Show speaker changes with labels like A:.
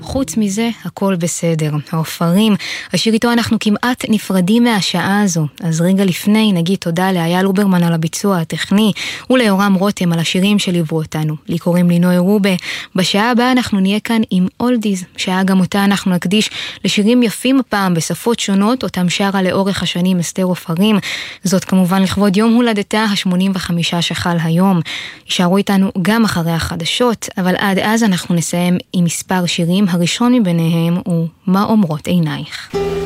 A: חוץ מזה, הכל בסדר. העופרים, השיר איתו אנחנו כמעט נפרדים מהשעה הזו. אז רגע לפני נגיד תודה לאייל אוברמן על הביצוע הטכני, וליורם רותם על השירים שליוו אותנו. לי קוראים לינוי רובה. בשעה הבאה אנחנו נהיה כאן עם אולדיז, שעה גם אותה אנחנו נקדיש לשירים יפים הפעם בשפות שונות, אותם שרה לאורך השנים אסתר עופרים. זאת כמובן לכבוד יום הולדתה ה-85 שחל היום. יישארו איתנו גם אחרי החדשות, אבל עד אז אנחנו נסיים עם מספר שירים. הראשון מביניהם הוא מה אומרות עינייך.